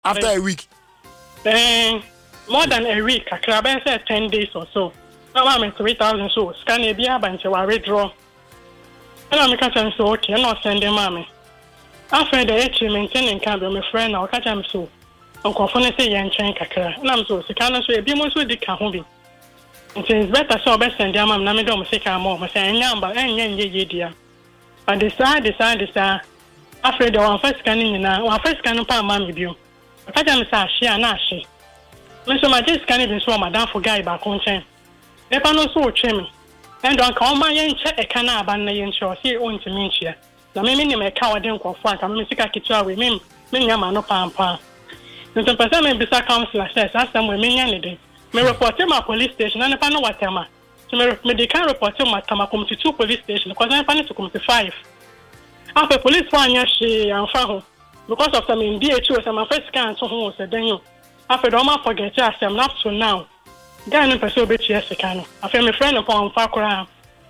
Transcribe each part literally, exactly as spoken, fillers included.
After a week? Then, more than a week, I can say ten days or so. Now I'm three thousand so. Scan a beer bunch of withdraw. And I'm catching so okay, I'm not sending mommy. After the H maintaining camp, my friend, I'll catch him so. Uncle Phone say, Yan Chank, and I'm so sick. I'm so a be most with the Kahumbi. It's better so best and Yamam Namidom sick. I'm more, saying Yamba and Yan Ye dear. I decide, decide, decide. After the one first scanning now, one first scanning palm mammy view. I catch him say, she and she. Mister My just can't even swim, Madame for guy back on chain. If I know so, Chimney. And don't call my young check a canna ban the inshore, see own to me here. The meaning of a coward didn't go front, and Mister Kitcha with me, Minyama no pampa. The person may be councillor says, ask them with me any day. May report him at police station and if I know what Tama. So may can report him at Tama come to two police stations because I'm planning to come to five. After police one year, she and Faho because of some in D H O, some first scan to whom said then you. After the man forget, I am not so now. Guy no pursue bit yes, I can. I feel my friend upon Fakura.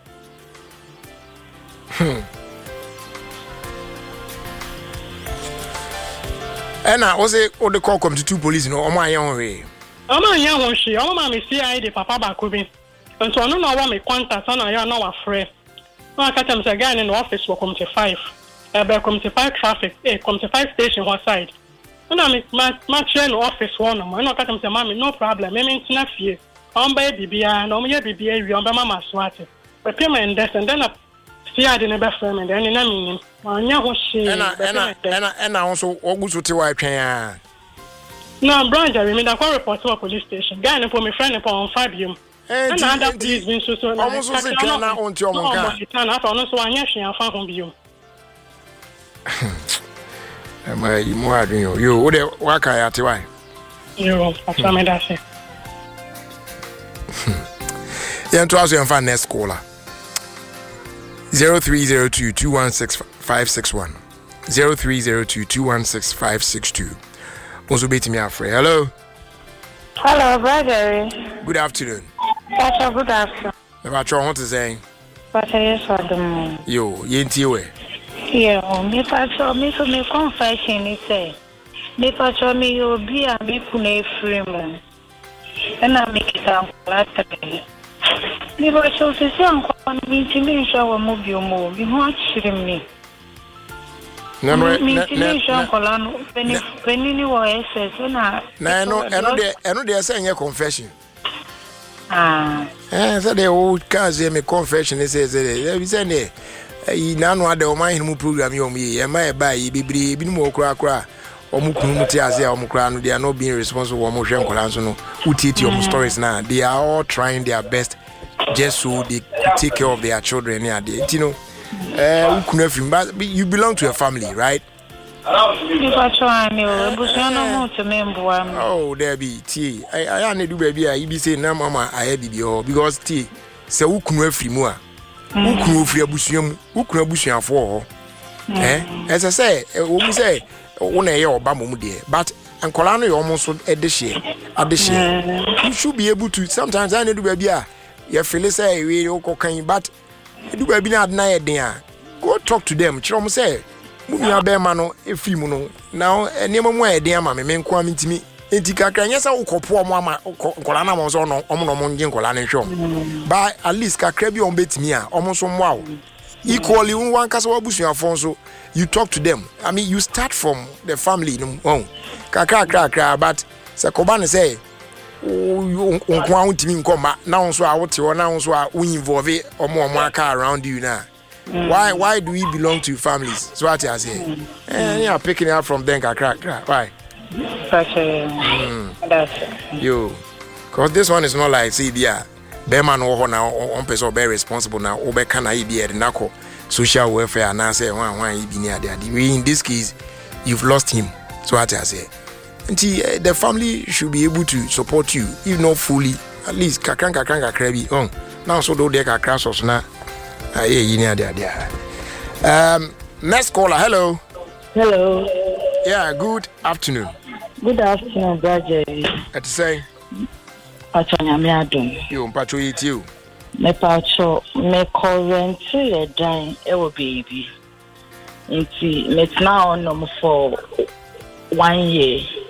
Hmm. And I was it or the call come to two police no on my own way. Oh my young one, she, oh my C I D Papa Bakubi. And so I don't know what my contact on I know a friend. No, I catch him again in the office will come to five. I better come to five traffic, eh, come to five station one side. And I'm my train office one. I know catch him say, Mommy, no problem. I mean, it's not fear. I'm by B B I, no, me B B I, we on by Mama Swati. But payment desk and then I see I didn't ever frame and then in a meaning. And I and I also always to wipe. No, Brian, I remember I report to a police station. Guy for my friend upon five you. And other police been so so. Almost like I on to your car. I found so I and found you. Am I more than you? You would work at why? You, that's what I say. Yeah, to us, you're fan next caller. Zero three zero two two one six five six one. Zero three zero two two one six five six two. Also, be to me, Afraid. Hello. Hello, brother. Good afternoon. Pastor, good afternoon. About your want to say? Pastor, yes, for the moon. Yo, yenti we. Yeah, me pastor, me for me confession, he say. Me pastor, me you be a me pune free man. And I make it out later. Me pastor, say I'm going to me show a movie or more. You watch me. No, no, me no, Colano, when when you were S S, and I know, I know, I know they are saying a confession. Ah, eh, so the old cars say me confession. They say, they say, they, you know, the mind program you me, and my buy, be be be more cra cra, or Mukumutias, or Mukrano, they are not being responsible for Moshe Colanzo, who teach your stories now. They are all trying their best just so they take care of their children. Yeah, you know. Uh, you belong to a family, right? Oh, there be tea. I I need to baby. I be saying, "No, mama, I have you because tea." So who can free more? Who can free a bushum? Who can bushum for? Eh? As I say, we say, "One a year or bamboo dear," but and Colano almost at the share. At the share, you should be able to. Sometimes I need to baby. You feel say we all cocaine, but. Do baby na deny there. Go talk to them. Chrom say, "Mumi abema no efi mu no. Now enema mu ede ma me menko amintimi. Enti kakra nyesa ukopo omo ama nkola na mo so no omo no mo nge nkola na hwom. But at least kakra bi on betimi a omo so mo awo. Equally one kasa wabusuafo so you talk to them. I mean you start from the family no. Oh. Kakra kakra but se koba ne say unko antimi nkoma na nso a wote wo na nso a we involve omo omo aka around you now. Why why do we belong to families? So what I say. Mm. Eh, you are picking it up from them kakra kakra. Why? Mm. That's you. Cause this one is not like see there. Be man wo now on person be responsible now. Obe can I be at nako social welfare and say one one e be near there. We in this case you've lost him. So what I say. Until uh, the family should be able to support you, if not fully, at least kakran kakran kakrebi. Oh, now so do they kakran so na. Ah, yeah, you know there. Um, next caller. Hello. Hello. Yeah. Good afternoon. Good afternoon, brother. At say. Pachonya me adom. You pacho it you. Me pacho me current e dan e wo baby. Nti me now no for one year.